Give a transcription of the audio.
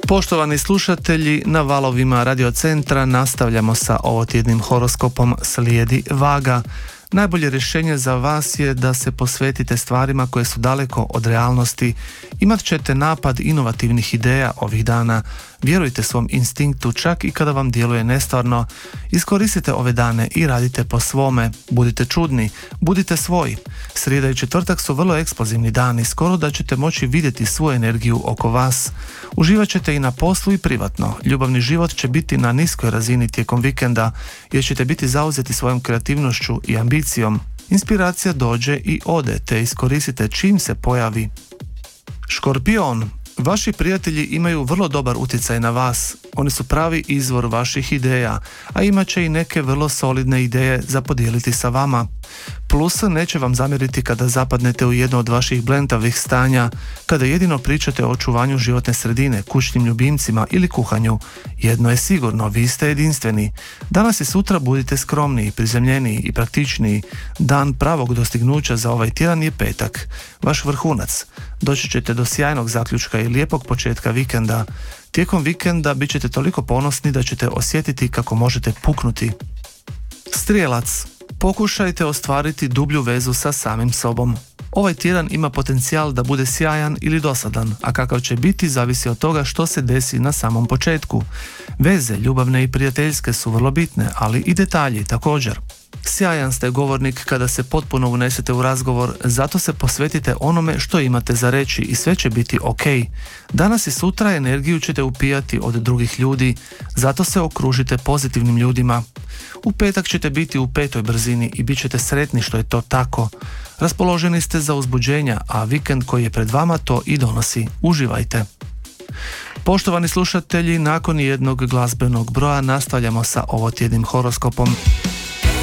Poštovani slušatelji, na valovima Radio Centra nastavljamo sa ovotjednim horoskopom Slijedi vaga. Najbolje rješenje za vas je da se posvetite stvarima koje su daleko od realnosti. Imat ćete napad inovativnih ideja ovih dana. Vjerujte svom instinktu čak i kada vam djeluje nestvarno. Iskoristite ove dane i radite po svome. Budite čudni, budite svoji. Srijeda i četvrtak su vrlo eksplozivni dani, skoro da ćete moći vidjeti svu energiju oko vas. Uživat ćete i na poslu i privatno. Ljubavni život će biti na niskoj razini tijekom vikenda, jer ćete biti zauzeti svojom kreativnošću i ambicijom. Inspiracija dođe i ode, te iskoristite čim se pojavi. Škorpion. Vaši prijatelji imaju vrlo dobar utjecaj na vas. Oni su pravi izvor vaših ideja, a imat će i neke vrlo solidne ideje za podijeliti sa vama. Plus, neće vam zamjeriti kada zapadnete u jedno od vaših blentavih stanja, kada jedino pričate o očuvanju životne sredine, kućnim ljubimcima ili kuhanju. Jedno je sigurno, vi ste jedinstveni. Danas i sutra budite skromniji, prizemljeniji i praktičniji. Dan pravog dostignuća za ovaj tjedan je petak, vaš vrhunac. Doći ćete do sjajnog zaključka i lijepog početka vikenda. Tijekom vikenda bit ćete toliko ponosni da ćete osjetiti kako možete puknuti. Strijelac. Pokušajte ostvariti dublju vezu sa samim sobom. Ovaj tjedan ima potencijal da bude sjajan ili dosadan, a kakav će biti zavisi od toga što se desi na samom početku. Veze, ljubavne i prijateljske su vrlo bitne, ali i detalji također. Sjajan ste govornik kada se potpuno unesete u razgovor, zato se posvetite onome što imate za reći i sve će biti ok. Danas i sutra energiju ćete upijati od drugih ljudi, zato se okružite pozitivnim ljudima. U petak ćete biti u 5. brzini i bit ćete sretni što je to tako. Raspoloženi ste za uzbuđenja, a vikend koji je pred vama to i donosi. Uživajte. Poštovani slušatelji, nakon jednog glazbenog broja nastavljamo sa ovotjednim horoskopom.